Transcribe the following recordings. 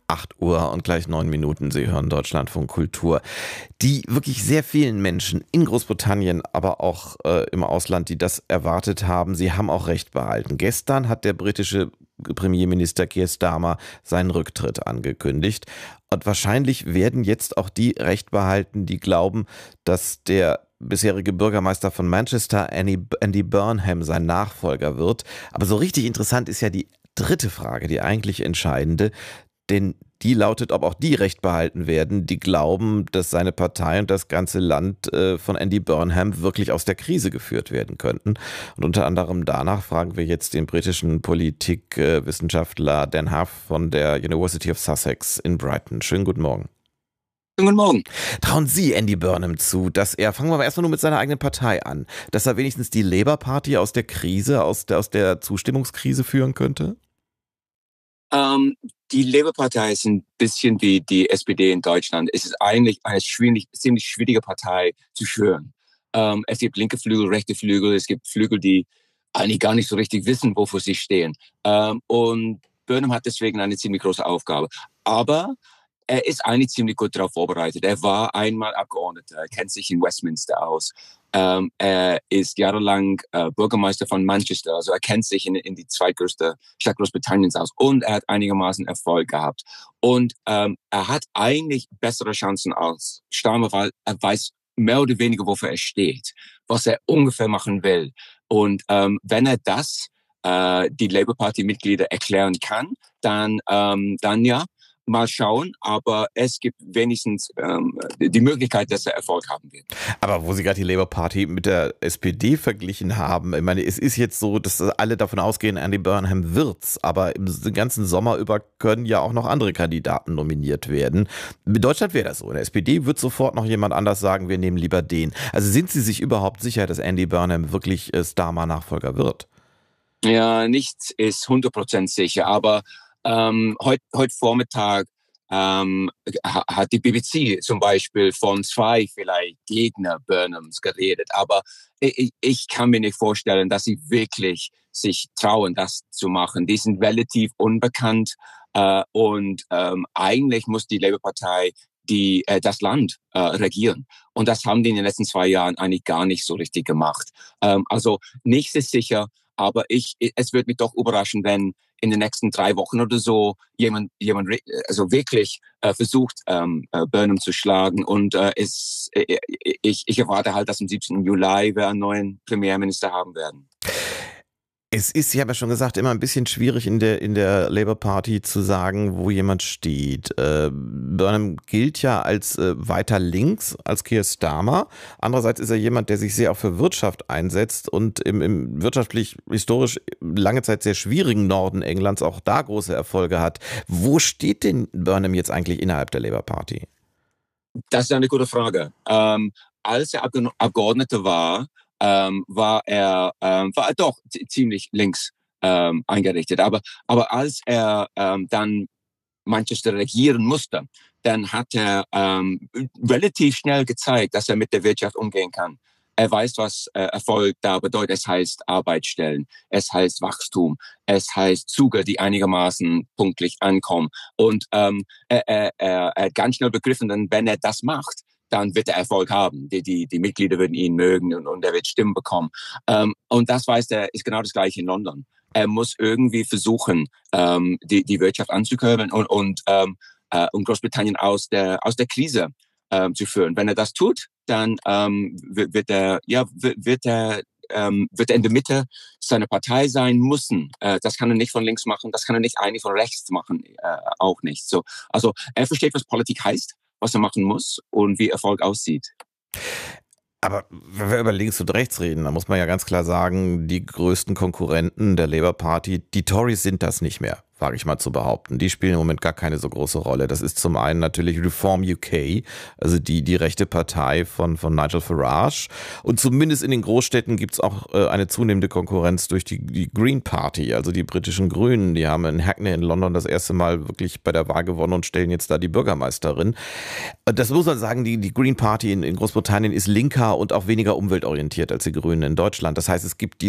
8 Uhr und gleich 9 Minuten. Sie hören Deutschlandfunk Kultur. Die wirklich sehr vielen Menschen in Großbritannien, aber auch im Ausland, die das erwartet haben, sie haben auch Recht behalten. Gestern hat der britische Premierminister Keir Starmer seinen Rücktritt angekündigt. Und wahrscheinlich werden jetzt auch die Recht behalten, die glauben, dass der bisherige Bürgermeister von Manchester, Andy Burnham, sein Nachfolger wird. Aber so richtig interessant ist ja die dritte Frage, die eigentlich entscheidende. Denn die lautet, ob auch die Recht behalten werden, die glauben, dass seine Partei und das ganze Land von Andy Burnham wirklich aus der Krise geführt werden könnten. Und unter anderem danach fragen wir jetzt den britischen Politikwissenschaftler Dan Huff von der University of Sussex in Brighton. Schönen guten Morgen. Guten Morgen. Trauen Sie Andy Burnham zu, dass er, fangen wir mal erstmal nur mit seiner eigenen Partei an, dass er wenigstens die Labour Party aus der Krise, aus der Zustimmungskrise führen könnte? Die Labour-Partei ist ein bisschen wie die SPD in Deutschland. Es ist eigentlich eine ziemlich schwierige Partei zu führen. Es gibt linke Flügel, rechte Flügel, es gibt Flügel, die eigentlich gar nicht so richtig wissen, wofür sie stehen. Und Burnham hat deswegen eine ziemlich große Aufgabe. Aber er ist eigentlich ziemlich gut darauf vorbereitet. Er war einmal Abgeordneter, er kennt sich in Westminster aus. Er ist jahrelang Bürgermeister von Manchester, also er kennt sich in die zweitgrößte Stadt Großbritanniens aus. Und er hat einigermaßen Erfolg gehabt. Und er hat eigentlich bessere Chancen als Starmer, weil er weiß mehr oder weniger, wofür er steht, was er ungefähr machen will. Und wenn er das die Labour-Party-Mitglieder erklären kann, dann ja, mal schauen, aber es gibt wenigstens die Möglichkeit, dass er Erfolg haben wird. Aber wo Sie gerade die Labour Party mit der SPD verglichen haben, ich meine, es ist jetzt so, dass alle davon ausgehen, Andy Burnham wird's, aber im ganzen Sommer über können ja auch noch andere Kandidaten nominiert werden. In Deutschland wäre das so. In der SPD wird sofort noch jemand anders sagen, wir nehmen lieber den. Also sind Sie sich überhaupt sicher, dass Andy Burnham wirklich Starmer-Nachfolger wird? Ja, nichts ist 100% sicher, aber heute Vormittag hat die BBC zum Beispiel von 2 vielleicht Gegner Burnhams geredet. Aber ich kann mir nicht vorstellen, dass sie wirklich sich trauen, das zu machen. Die sind relativ unbekannt und eigentlich muss die Labour-Partei das Land regieren. Und das haben die in den letzten 2 Jahren eigentlich gar nicht so richtig gemacht. Also nichts ist sicher, aber es wird mich doch überraschen, wenn in den nächsten 3 Wochen oder so jemand also wirklich versucht, Burnham zu schlagen. Und ich erwarte halt, dass am 17. Juli wir einen neuen Premierminister haben werden. Es ist, ich habe ja schon gesagt, immer ein bisschen schwierig in der Labour Party zu sagen, wo jemand steht. Burnham gilt ja als weiter links als Keir Starmer. Andererseits ist er jemand, der sich sehr auch für Wirtschaft einsetzt und im wirtschaftlich, historisch lange Zeit sehr schwierigen Norden Englands auch da große Erfolge hat. Wo steht denn Burnham jetzt eigentlich innerhalb der Labour Party? Das ist eine gute Frage. Als er Abgeordneter war er doch ziemlich links eingerichtet. Aber als er dann Manchester regieren musste, dann hat er relativ schnell gezeigt, dass er mit der Wirtschaft umgehen kann. Er weiß, was Erfolg da bedeutet. Es heißt Arbeitsstellen, es heißt Wachstum, es heißt Züge, die einigermaßen pünktlich ankommen. Und er hat ganz schnell begriffen, dass wenn er das macht, dann wird er Erfolg haben. Die Mitglieder würden ihn mögen und er wird Stimmen bekommen. Und das weiß er, ist genau das Gleiche in London. Er muss irgendwie versuchen, die Wirtschaft anzukurbeln und Großbritannien aus der Krise zu führen. Wenn er das tut, dann wird er in der Mitte seiner Partei sein müssen. Das kann er nicht von links machen, das kann er nicht eigentlich von rechts machen, auch nicht. So, also er versteht, was Politik heißt, was er machen muss und wie Erfolg aussieht. Aber wenn wir über links und rechts reden, dann muss man ja ganz klar sagen, die größten Konkurrenten der Labour Party, die Tories sind das nicht mehr, wage ich mal zu behaupten. Die spielen im Moment gar keine so große Rolle. Das ist zum einen natürlich Reform UK, also die rechte Partei von Nigel Farage. Und zumindest in den Großstädten gibt es auch eine zunehmende Konkurrenz durch die Green Party, also die britischen Grünen. Die haben in Hackney in London das erste Mal wirklich bei der Wahl gewonnen und stellen jetzt da die Bürgermeisterin. Das muss man sagen, die Green Party in Großbritannien ist linker und auch weniger umweltorientiert als die Grünen in Deutschland. Das heißt, es gibt diese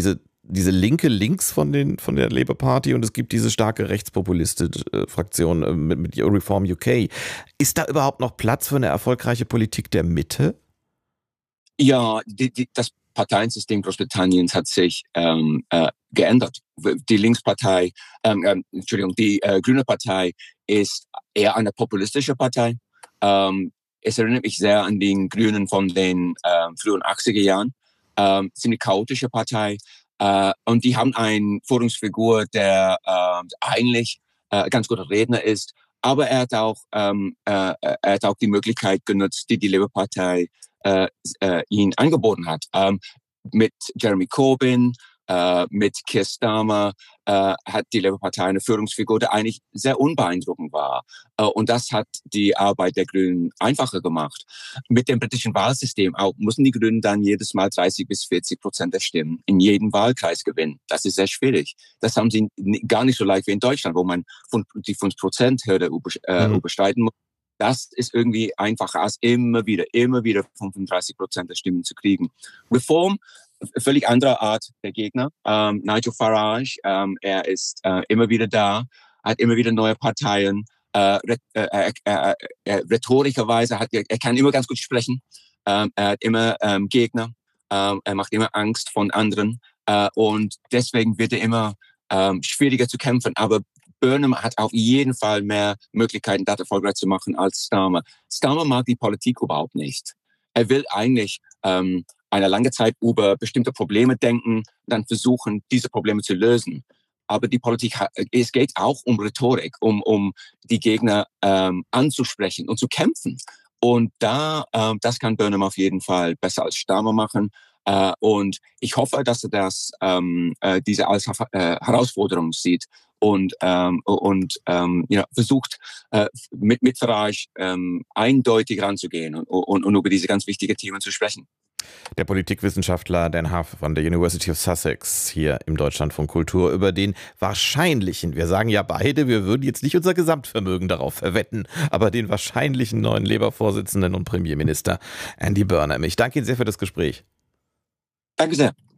diese linke links von der Labour Party und es gibt diese starke rechtspopulistische Fraktion mit Reform UK. Ist da überhaupt noch Platz für eine erfolgreiche Politik der Mitte? Ja, das Parteiensystem Großbritanniens hat sich geändert. Die Linkspartei, die Grüne Partei ist eher eine populistische Partei. Es erinnert mich sehr an den Grünen von den frühen 80er Jahren. Ziemlich chaotische Partei. Und die haben eine Führungsfigur, der eigentlich ganz guter Redner ist. Aber er hat auch die Möglichkeit genutzt, die Labour-Partei ihn angeboten hat. Mit Jeremy Corbyn, mit Keir Starmer hat die Labour-Partei eine Führungsfigur, die eigentlich sehr unbeeindruckend war. Und das hat die Arbeit der Grünen einfacher gemacht. Mit dem britischen Wahlsystem auch mussten die Grünen dann jedes Mal 30-40% der Stimmen in jedem Wahlkreis gewinnen. Das ist sehr schwierig. Das haben sie gar nicht so leicht wie in Deutschland, wo man die 5%-Hürde überschreiten muss. Das ist irgendwie einfacher als immer wieder 35% der Stimmen zu kriegen. Reform, völlig andere Art der Gegner. Nigel Farage, er ist immer wieder da, hat immer wieder neue Parteien. Rhetorischerweise er kann immer ganz gut sprechen. Er hat immer Gegner. Er macht immer Angst von anderen. Und deswegen wird er immer schwieriger zu kämpfen. Aber Burnham hat auf jeden Fall mehr Möglichkeiten, das erfolgreich zu machen als Starmer. Starmer mag die Politik überhaupt nicht. Er will eigentlich eine lange Zeit über bestimmte Probleme denken, dann versuchen, diese Probleme zu lösen. Aber die Politik, es geht auch um Rhetorik, um die Gegner anzusprechen und zu kämpfen. Und das kann Burnham auf jeden Fall besser als Starmer machen. Und ich hoffe, dass er diese als Herausforderung sieht und versucht, mit Farage eindeutig ranzugehen und über diese ganz wichtigen Themen zu sprechen. Der Politikwissenschaftler Dan Huff von der University of Sussex hier im Deutschlandfunk Kultur über den wahrscheinlichen, wir sagen ja beide, wir würden jetzt nicht unser Gesamtvermögen darauf verwetten, aber den wahrscheinlichen neuen Labour-Vorsitzenden und Premierminister Andy Burnham. Ich danke Ihnen sehr für das Gespräch. Danke sehr.